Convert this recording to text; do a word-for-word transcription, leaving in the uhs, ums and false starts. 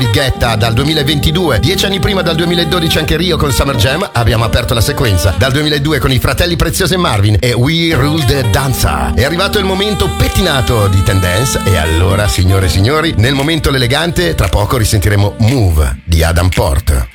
David Guetta dal duemilaventidue, dieci anni prima dal duemiladodici anche Rio con Summer Jam, abbiamo aperto la sequenza dal duemiladue con i fratelli Preziosi e Marvin e We Rule the Danza. È arrivato il momento pettinato di Tendance e allora, signore e signori, nel momento elegante tra poco risentiremo Move di Adam Port.